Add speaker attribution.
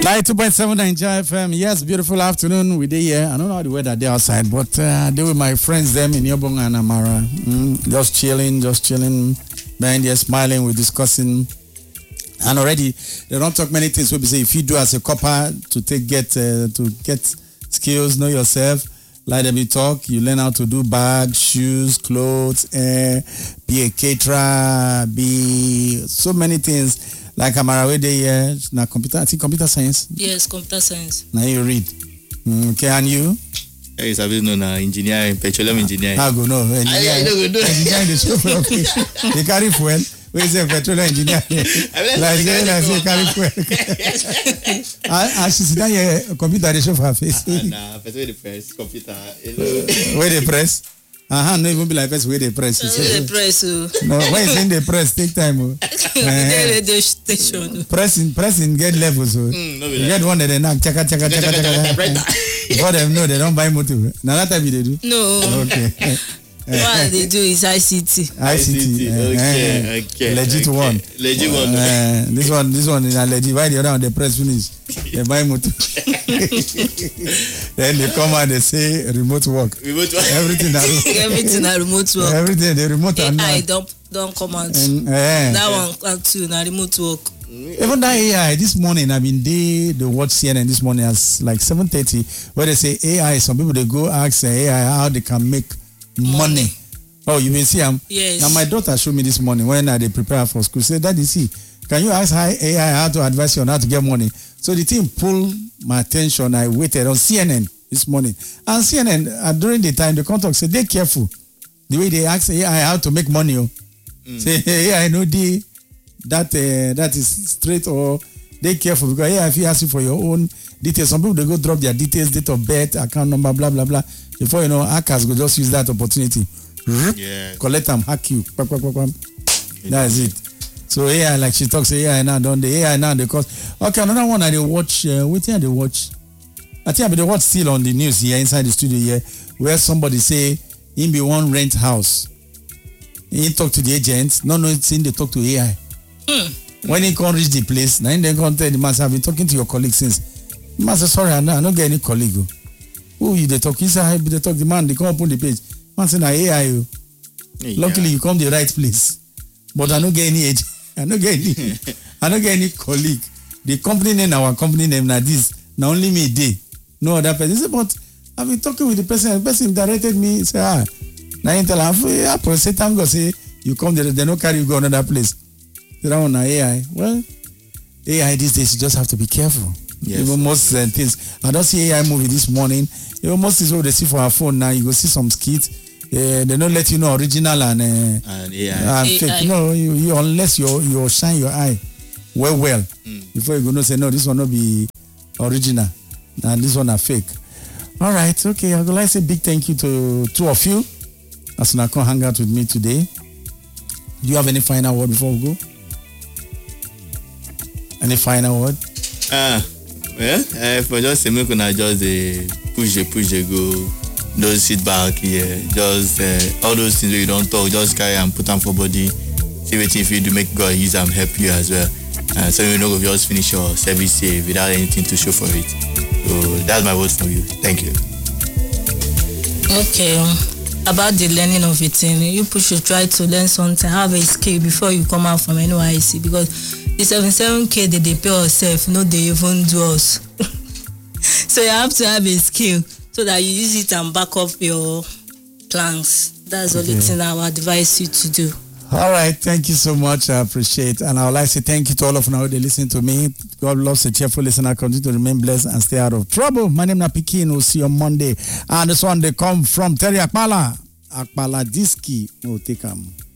Speaker 1: 92.7 Nigeria FM. Yes, beautiful afternoon. We day here. I don't know how the weather there outside, but they with my friends them in Yobong and Amara. Just chilling. Man, they're smiling. We're discussing. And already they don't talk many things. We say if you do as a copper to get skills, know yourself. Like them you talk, you learn how to do bags, shoes, clothes, be a caterer, be so many things. Like Amara, where they now computer. I think computer science.
Speaker 2: Yes, computer science.
Speaker 1: Now you read. Okay, and you?
Speaker 3: Yes, I've been engineering, petroleum engineering.
Speaker 1: I go no. Engineering the chauffeur. Okay. They carry fuel. Where is the petroleum engineer? Like say carry fuel. I should sit down here. Computer the chauffeur face.
Speaker 3: Nah, where the press computer.
Speaker 1: Where the press? No even be like first where they press.
Speaker 2: Where they press.
Speaker 1: No, when it's in the press, take time.
Speaker 2: Radio station.
Speaker 1: Pressing get levels. You get one that they knock chaka. For them no, they don't buy motor. Now that time they do.
Speaker 2: No.
Speaker 1: Okay.
Speaker 2: What they do is ICT.
Speaker 1: Okay. Legit one. This one is a legit. Why the other one they press finish? They buy motor. Then they come and they say remote work. Everything that
Speaker 2: remote work.
Speaker 1: Everything the remote and
Speaker 2: AI don't come out. That one too. Now remote work.
Speaker 1: Even that AI this morning, I mean they watch CNN this morning as like 7:30 where they say AI. Some people they go ask AI how they can make money. Oh, you may see
Speaker 2: yes.
Speaker 1: Now my daughter showed me this morning when they prepare for school. Say, Daddy, see, can you ask AI how to advise you on how to get money? So the thing pulled my attention. I waited on CNN this morning. And CNN, during the time, the contact said, they're careful. The way they ask AI how to make money. Say, AI know that is straight or they careful because AI, if you ask you for your own details, some people, they go drop their details, date of birth, account number, blah, blah, blah. Before you know, hackers go just use that opportunity. Collect them, hack you. That's it. So AI, like she talks, AI now, don't they? AI now, they cause. Okay, another one I they watch. They watch. I think they watch still on the news here inside the studio here, where somebody say him be one rent house. He talk to the agents. No, it's in they talk to AI. When he can't reach the place, now they can't tell the man, I've been talking to your colleague since. The man say, sorry, I don't get any colleague. Who you they talk? He say, they talk the man, they come open the page. Man say, AI. Luckily, you come the right place. But I don't get any agent. I don't get any colleague. The company name, our company name, now this. Now only me day. No other person. He say, but I've been talking with the person. The person directed me. He say, now you tell him, Satan go say, you come there, they don't carry you go another place. So that one now AI. Well, AI these days, you just have to be careful. Yes. Even most things. I don't see AI movie this morning. Even most things what they see for our phone now, you go see some skits. They don't let you know original and AI. Fake. No, you unless you shine your eye well before you go no say no, this one not be original and this one are fake. All right, okay. I would like to say big thank you to two of you as you come hang out with me today. Do you have any final word before we go? Any final word?
Speaker 3: For just say make una just push the go. Don't sit back here. Just all those things that you don't talk, just carry and put them for body. See what if you do make God use them help you as well. So you know just finish your service here without anything to show for it. So that's my word for you. Thank you.
Speaker 2: Okay. About the learning of it, you should try to learn something, have a skill before you come out from NYC because the 77K that they pay yourself, no, they even do us. So you have to have a skill so that you use it and back up your plans. That's the only thing I would advise you to do.
Speaker 1: All right, thank you so much. I appreciate it. And I would like to say thank you to all of you now who listen to me. God loves a cheerful listener. Continue to remain blessed and stay out of trouble. My name is Pikin. We'll see you on Monday. And this one, they come from Terry Akpala. Akpala Diski. We'll take them.